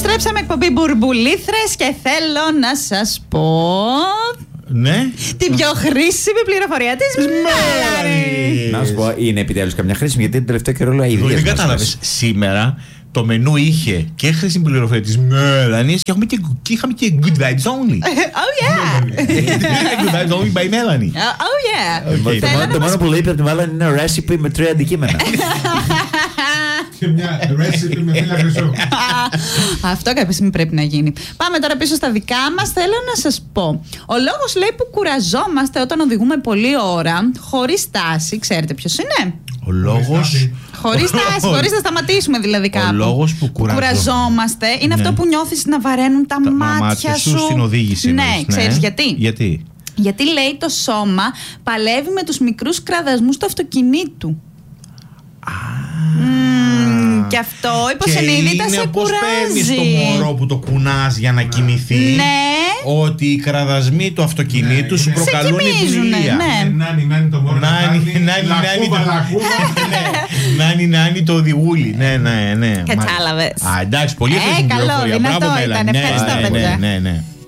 Επιστρέψαμε, εκπομπή Μπουρμπουλήθρες, και θέλω να σας πω. Ναι. Την πιο χρήσιμη πληροφορία της Μέλανη. Να σου πω, είναι επιτέλους καμιά χρήσιμη, γιατί την τελευταίο καιρό λέω ίδια. Δεν κατάλαβες. Σήμερα το μενού είχε και χρήσιμη πληροφορία της Μέλανης και είχαμε και good vibes only. Oh yeah. Good vibes only by Melanie. Oh yeah. Το μόνο που λέει από τη Μέλανη είναι recipe με 3 αντικείμενα. Και μια recipe με φύλλα χρυσού. Αυτό κάποια στιγμή πρέπει να γίνει. Πάμε τώρα πίσω στα δικά μας. Θέλω να σας πω. Ο λόγος, λέει, που κουραζόμαστε όταν οδηγούμε πολλή ώρα χωρίς τάση, ξέρετε ποιος είναι? Ο λόγος. Χωρίς τάση, χωρίς να σταματήσουμε δηλαδή κάπου. Ο λόγος που κουραζόμαστε είναι αυτό που νιώθεις να βαραίνουν τα μάτια σου στην οδήγηση. Ναι, ξέρεις γιατί? Γιατί, λέει, το σώμα παλεύει με τους μικρούς κραδασμούς του αυτοκινήτου. Και αυτό υποσυνείδητα σε κουράζει. Παίρνεις το μωρό που το κουνάς για να κοιμηθεί. Ναι. Ότι οι κραδασμοί του αυτοκινήτου σου προκαλούν επιλία. Νάνι το μωρό. Νάνι το οδηγούλι. Ναι. Κατάλαβες. Εντάξει, πολύ χρήσιμη πληροφορία. Καλό, δυνατό ήταν. Ευχαριστώ, παιδιά. Ναι.